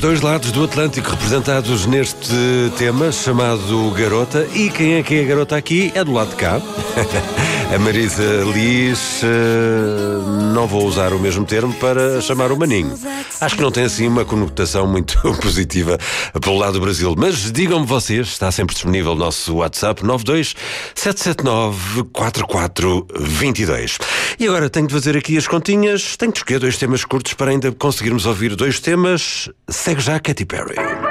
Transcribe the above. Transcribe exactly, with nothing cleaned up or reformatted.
dois lados do Atlântico representados neste tema chamado Garota. E quem é que é a garota aqui? É do lado de cá. A Marisa Liz, não vou usar o mesmo termo para chamar o maninho. Acho que não tem assim uma conotação muito positiva pelo lado do Brasil. Mas digam-me vocês, está sempre disponível o nosso WhatsApp nove dois sete sete nove quatro quatro dois dois. E agora tenho de fazer aqui as continhas, tenho de escolher dois temas curtos para ainda conseguirmos ouvir dois temas. Segue já Katy Perry.